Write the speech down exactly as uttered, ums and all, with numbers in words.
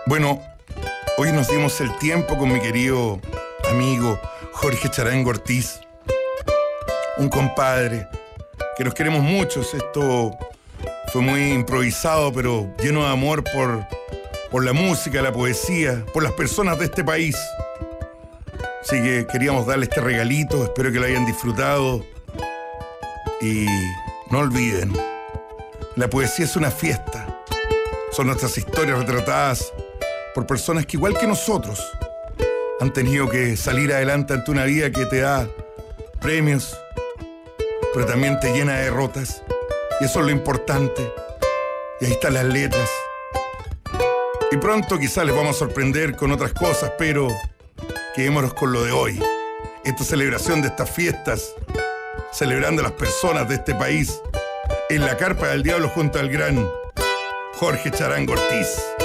Bueno, hoy nos dimos el tiempo con mi querido amigo Jorge Charango Ortiz, un compadre que nos queremos muchos. Esto fue muy improvisado, pero lleno de amor por, por la música, la poesía, por las personas de este país. Así que queríamos darle este regalito, espero que lo hayan disfrutado. Y no olviden, la poesía es una fiesta. Son nuestras historias retratadas por personas que, igual que nosotros, han tenido que salir adelante ante una vida que te da premios, pero también te llena de derrotas. Y eso es lo importante. Y ahí están las letras. Y pronto quizás les vamos a sorprender con otras cosas, pero quedémonos con lo de hoy. Esta celebración de estas fiestas, celebrando a las personas de este país, en la Carpa del Diablo junto al gran Jorge Charango Ortiz.